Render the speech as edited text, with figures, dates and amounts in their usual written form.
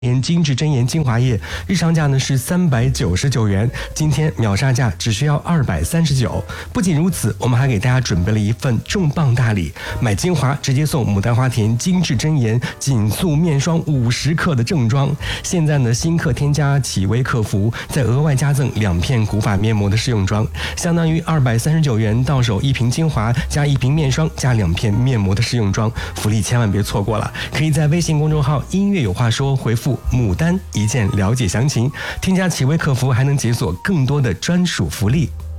精致真颜精华液，日常价呢是399元，今天秒杀价只需要239。不仅如此，我们还给大家准备了一份重磅大礼，买精华直接送牡丹花田精致真颜紧塑面霜50克的正装。现在呢，新客添加企微客服，再额外加赠2片古法面膜的试用装，相当于239元到手1瓶精华加1瓶面霜加2片面膜的试用装，福利千万别错过了！可以在微信公众号音乐有话说回复牡丹一键了解详情，添加企微客服还能解锁更多的专属福利。